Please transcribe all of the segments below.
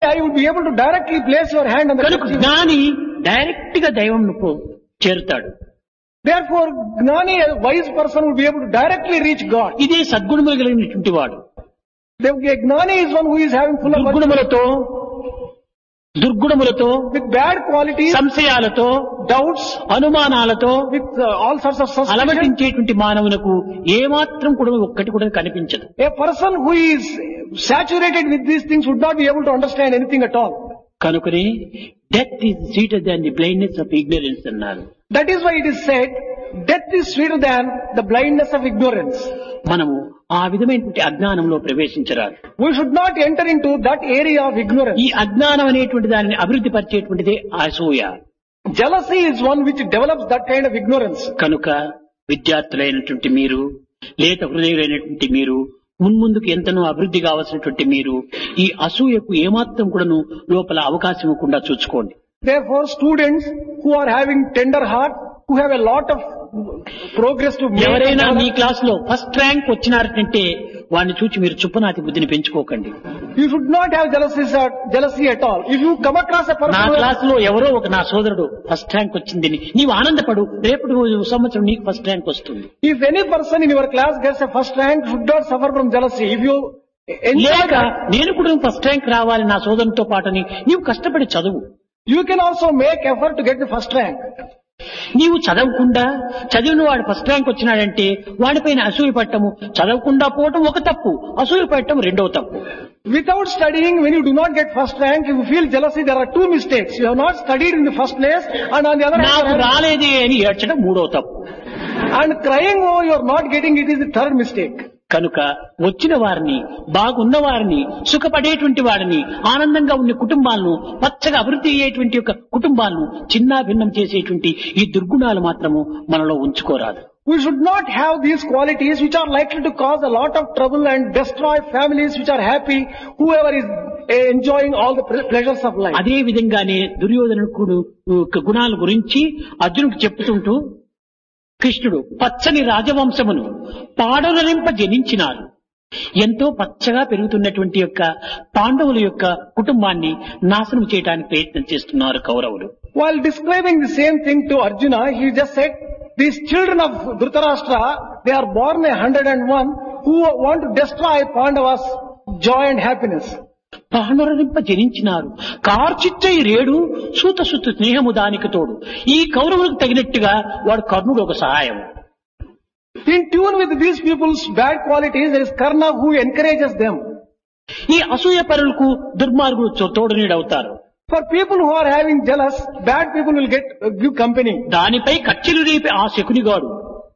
I would be able to directly place your hand on the కనుక kerchief. జ్ఞాని direct గా దైవంను చేరుతాడు. Therefore, Gnani, a wise person, would be able to directly reach God. ఇదే సద్గుణములు కలిగినటువంటి వాడు. The Gnani is one who is having full of virtue. దుర్గుణములతో With bad qualities, సంశయాలతో doubts, అనుమానాలతో with all sorts of suspicion. అలమటించేటువంటి మానవులకు ఏమాత్రం కూడా ఒక్కటి కూడా కనిపించదు. A person who is saturated with these things would not be able to understand anything at all. కనుకనే death is sweeter than the blindness of ignorance అన్నారు. That is why it is said, death is sweeter than the blindness of ignorance. మనము ఆ విధమైనటువంటి అజ్ఞానంలో ప్రవేశించరాదు. We should not enter into that area of ignorance. ఈ అజ్ఞానం అనేటువంటి దానిని అభివృద్ధి పరిచేటువంటిదే అసూయ. Jealousy is one which develops that kind of ignorance. కనుక విద్యార్థులైనటువంటి మీరు, లేత హృదయులైనటువంటి మీరు, మున్ముందుకు ఎంతనో అభివృద్ధి కావాల్సినటువంటి మీరు ఈ అసూయకు ఏమాత్రం కూడాను లోపల అవకాశం ఇవ్వకుండా చూసుకోండి. Therefore, students who are having tender heart, who have a lot of progress to make, ఎవరైనా మీ క్లాస్ లో ఫస్ట్ ర్యాంక్ వచ్చినారంటే వాడిని చూచి మీరు చుప్పనాతి బుద్ధిని పెంచుకోకండి. you should not have jealousy at all. If you come across a person నా who class లో ఎవరో ఒక నా సోదరుడు ఫస్ట్ ర్యాంక్ వచ్చిందని నీవు ఆనందపడు, రేపు సంవత్సరం నీకు ఫస్ట్ ర్యాంక్ వస్తుంది. if any person in your class gets a first rank, should not suffer from jealousy. If you enjoy లేక that, నేను కూడా ఫస్ట్ ర్యాంక్ రావాలి నా సోదరునితో పాటని నీవు కష్టపడి చదువు. you can also make effort to get the first rank. నీవు చదవకుండా చదివిన వాడు ఫస్ట్ ర్యాంక్ వచ్చినాడంటే వాడిపైన అసూయ పట్టము, చదవకుండా పోవటం ఒక తప్పు, అసూయ పట్టడం రెండవ తప్పు. Without studying, when you do not get first rank, if you feel jealousy, there are two mistakes. You have not studied in the first place, and on the other నాకు hand, రాలేదే అని ఏడ్చడం మూడవ తప్పు. and crying, oh, you are not getting it, is the third mistake. కనుక వచ్చిన వారిని, బాగున్న వారిని, సుఖపడేటువంటి వారిని, ఆనందంగా ఉన్న కుటుంబాలను, పచ్చగా అభివృద్ధి అయ్యేటువంటి యొక్క కుటుంబాలను చిన్న భిన్నం చేసేటువంటి ఈ దుర్గుణాలు మాత్రము మనలో ఉంచుకోరాదు. We should not have these qualities which are likely to cause a lot of trouble and destroy families which are happy, whoever is enjoying all the pleasures of life. అదే విధంగానే దుర్యోధనుడు గుణాల గురించి అర్జునుడికి చెప్పుతుంటూ కృష్ణుడు పచ్చని రాజవంశమును పాడలనింప జనించినాడు. ఎంతో పచ్చగా పెరుగుతున్నటువంటి యొక్క పాండవుల యొక్క కుటుంబాన్ని నాశనం చేయడానికి ప్రయత్నం చేస్తున్నారు కౌరవులు. While describing the same thing to Arjuna, he just said, these children of Dhritarashtra, they are born 101 who want to destroy Pandavas' joy and happiness. పాండవులనింప జనించినారు కార్చిచ్చై రేడు సూత సుత స్నేహము దానికి తోడు. ఈ కౌరవులకు తగినట్టుగా వాడు కర్ణుడు ఒక సహాయం. In tune with these people's bad qualities, there is Karna who encourages them. ఈ అసూయ పరులకు దుర్మార్గులు తోడు నీడవుతారు. For people who are having jealous, bad people will give company. దానిపై కచ్చిలు రేపి ఆ శకునిగాడు.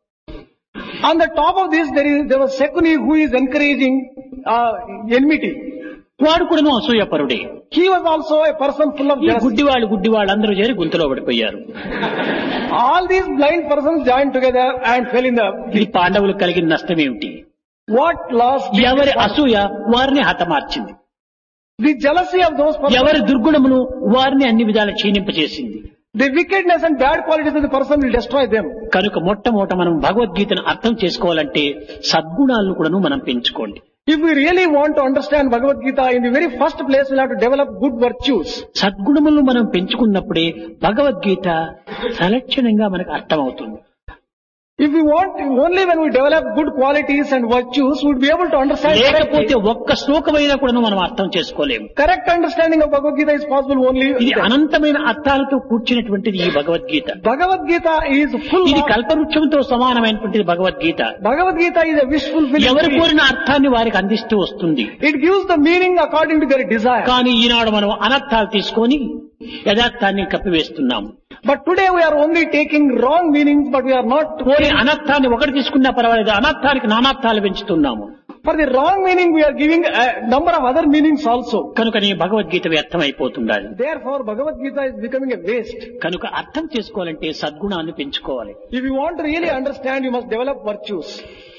On the top of this, there was Shakuni who is encouraging enmity. వాడు కూడా అసూయపరుడే. He was also a person full of ఈ jealousy. గుడ్డివాళ్ళు అందరూ చేరి గుంతలో పడిపోయారు. All these blind persons joined together and fell in the... ఇది పాండవులకు కలిగిన నష్టం ఏమిటి? What loss? ఎవరి అసూయ వారిని హతమార్చింది. The jealousy of those persons, ఎవరి దుర్గుణమును వారిని అన్ని విధాలు క్షీణింపచేసింది. the wickedness and bad qualities of the person will destroy them. కనుక మొట్టమొదట మనం భగవద్గీతను అర్థం చేసుకోవాలంటే సద్గుణాలను కూడాను మనం పెంచుకోండి. If we really want to understand Bhagavad Gita, in the very first place we'll have to develop good virtues. సద్గుణములను మనం పెంచుకున్నప్పుడే భగవద్గీత సలక్షణంగా మనకు అర్థమవుతుంది. If we want, only when we develop good qualities and virtues, we'll be able to understand లేకపోతే correctly. ఒక్క శ్లోకమైనా కూడా మనం అర్థం చేసుకోలేము. Correct understanding of Bhagavad Gita is possible only. ఇది అనంతమైన అర్థాలతో కూర్చున్నటువంటిది ఈ Bhagavad Gita. Bhagavad Gita is full ఇది of... కల్పవృక్షంతో సమానమైనటువంటిది Bhagavad Gita. Bhagavad Gita is a wish fulfilling ఎవరు tree. కోరిన అర్థాన్ని వారికి అందిస్తూ వస్తుంది. It gives the meaning according to their desire. కానీ ఈనాడు మనం అనర్థాలు తీసుకొని యథార్థాన్ని కప్పివేస్తున్నాము. But today we are only taking wrong meanings, but we are not... పోనీ అనర్థాన్ని ఒకటి తీసుకున్నా పర్వాలేదు, అనర్థానికి నానార్థాలు పెంచుతున్నాము. For the wrong meaning we are giving a number of other meanings also. కనుకనే Bhagavad Gita వ్యర్థమైపోతుండాలి. Therefore Bhagavad Gita is becoming a waste. కనుక అర్థం చేసుకోవాలంటే సద్గుణాన్ని పెంచుకోవాలి. If you want to really understand, you must develop virtues.